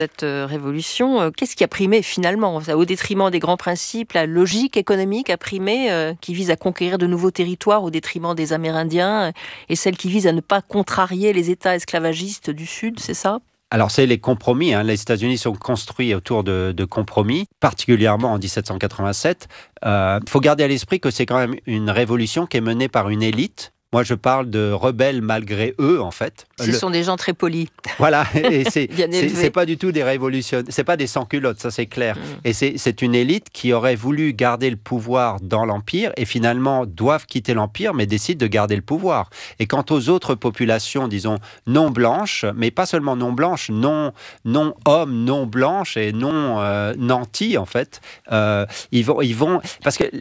Cette révolution, qu'est-ce qui a primé finalement? Au détriment des grands principes, la logique économique a primé, qui vise à conquérir de nouveaux territoires au détriment des Amérindiens, et celle qui vise à ne pas contrarier les États esclavagistes du Sud, c'est ça? Alors, c'est les compromis. Les États-Unis sont construits autour de compromis, particulièrement en 1787. Faut garder à l'esprit que c'est quand même une révolution qui est menée par une élite. Moi, je parle de rebelles malgré eux, en fait. Ce sont des gens très polis. Voilà, et Bien élevés. c'est pas du tout des révolutionnaires, c'est pas des sans-culottes, ça c'est clair. Et c'est une élite qui aurait voulu garder le pouvoir dans l'Empire et finalement doivent quitter l'Empire, mais décident de garder le pouvoir. Et quant aux autres populations, disons, non blanches, mais pas seulement non blanches, non hommes, non blanches et non nantis, en fait, ils vont... Parce que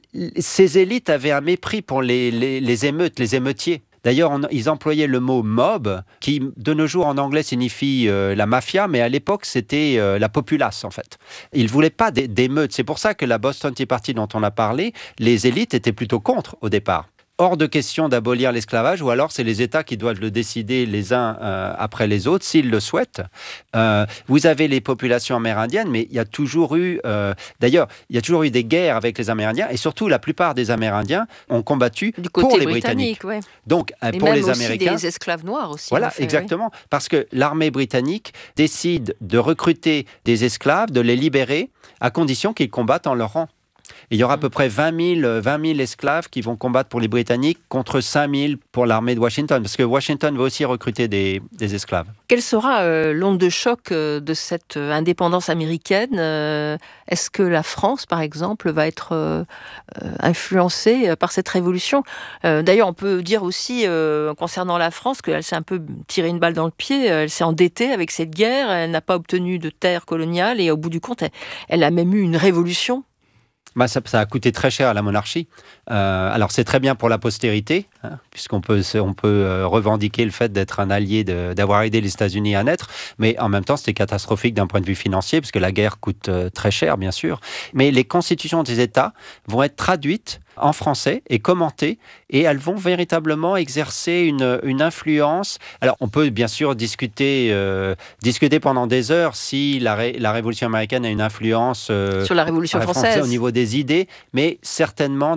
ces élites avaient un mépris pour les émeutes, les émeutiers. D'ailleurs, ils employaient le mot mob, qui de nos jours en anglais signifie la mafia, mais à l'époque c'était la populace en fait. Ils ne voulaient pas d'émeutes. C'est pour ça que la Boston Tea Party dont on a parlé, les élites étaient plutôt contre au départ. Hors de question d'abolir l'esclavage, ou alors c'est les États qui doivent le décider les uns après les autres, s'ils le souhaitent. Vous avez les populations amérindiennes, mais il y a toujours eu... D'ailleurs, il y a toujours eu des guerres avec les Amérindiens, et surtout, la plupart des Amérindiens ont combattu pour les Britanniques. Ouais. Donc, et pour même les aussi Américains... des esclaves noirs aussi. Voilà, en fait, exactement. Oui. Parce que l'armée britannique décide de recruter des esclaves, de les libérer, à condition qu'ils combattent en leur rang. Il y aura à peu près 20 000 esclaves qui vont combattre pour les Britanniques contre 5 000 pour l'armée de Washington, parce que Washington va aussi recruter des esclaves. Quelle sera l'onde de choc de cette indépendance américaine? Est-ce que la France, par exemple, va être influencée par cette révolution? D'ailleurs, on peut dire aussi, concernant la France, qu'elle s'est un peu tiré une balle dans le pied. Elle s'est endettée avec cette guerre, elle n'a pas obtenu de terre coloniale, et au bout du compte, elle a même eu une révolution. Ça a coûté très cher à la monarchie. Alors, c'est très bien pour la postérité, puisqu'on peut revendiquer le fait d'être un allié, d'avoir aidé les États-Unis à naître, mais en même temps, c'était catastrophique d'un point de vue financier, parce que la guerre coûte très cher, bien sûr. Mais les constitutions des États vont être traduites en français et commentées, et elles vont véritablement exercer une influence. Alors, on peut bien sûr discuter pendant des heures si la Révolution américaine a une influence sur la Révolution française au niveau des idées, mais certainement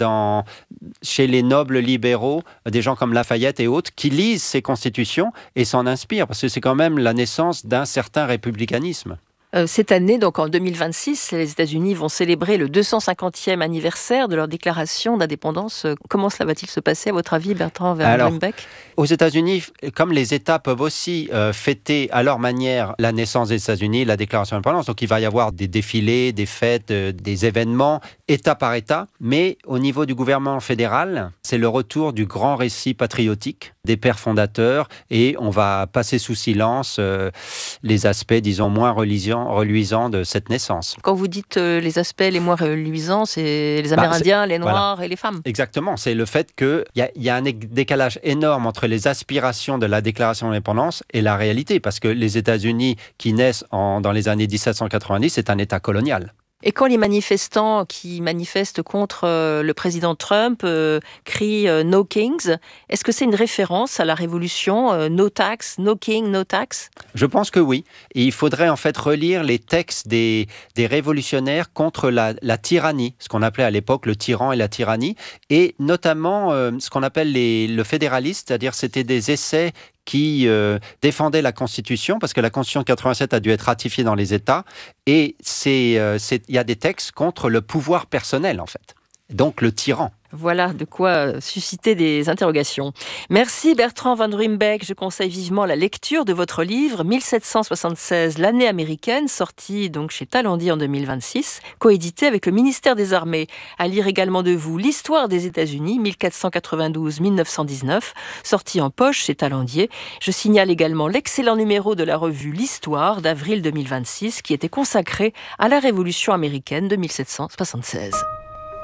chez les nobles libéraux, des gens comme Lafayette et autres, qui lisent ces constitutions et s'en inspirent, parce que c'est quand même la naissance d'un certain républicanisme. Cette année, donc en 2026, les États-Unis vont célébrer le 250e anniversaire de leur déclaration d'indépendance. Comment cela va-t-il se passer, à votre avis, Bertrand Van Ruymbeck ? Aux États-Unis, comme les États peuvent aussi fêter à leur manière la naissance des États-Unis, la déclaration d'indépendance, donc il va y avoir des défilés, des fêtes, des événements, État par État. Mais au niveau du gouvernement fédéral, c'est le retour du grand récit patriotique des pères fondateurs, et on va passer sous silence les aspects, disons, moins reluisants de cette naissance. Quand vous dites les aspects les moins reluisants, c'est les Amérindiens, les Noirs et les femmes. Exactement, c'est le fait qu'il y a un décalage énorme entre les aspirations de la déclaration d'indépendance et la réalité, parce que les États-Unis qui naissent dans les années 1790, c'est un État colonial. Et quand les manifestants qui manifestent contre le président Trump crient « No Kings », est-ce que c'est une référence à la révolution « No tax, no king, no tax » ? Je pense que oui. Et il faudrait en fait relire les textes des révolutionnaires contre la tyrannie, ce qu'on appelait à l'époque le tyran et la tyrannie, et notamment ce qu'on appelle le fédéraliste, c'est-à-dire c'était des essais qui défendait la Constitution, parce que la Constitution de 87 a dû être ratifiée dans les États, et il y a des textes contre le pouvoir personnel, en fait. Donc le tyran. Voilà de quoi susciter des interrogations. Merci Bertrand Van Ruymbeck. Je conseille vivement la lecture de votre livre 1776, l'année américaine, sorti donc chez Talendier en 2026, coédité avec le ministère des Armées. À lire également de vous l'histoire des États-Unis 1492-1919, sorti en poche chez Talendier. Je signale également l'excellent numéro de la revue L'Histoire d'avril 2026 qui était consacré à la Révolution américaine de 1776.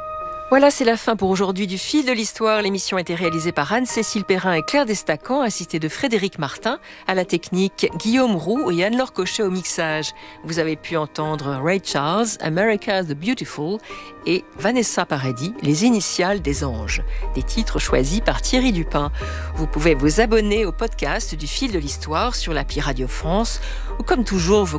Voilà, c'est la fin pour aujourd'hui du Fil de l'Histoire. L'émission a été réalisée par Anne-Cécile Perrin et Claire Destacan, assistée de Frédéric Martin, à la technique Guillaume Roux et Anne-Laure Cochet au mixage. Vous avez pu entendre Ray Charles, America the Beautiful et Vanessa Paradis, Les Initiales des Anges, des titres choisis par Thierry Dupin. Vous pouvez vous abonner au podcast du Fil de l'Histoire sur l'appli Radio France ou comme toujours,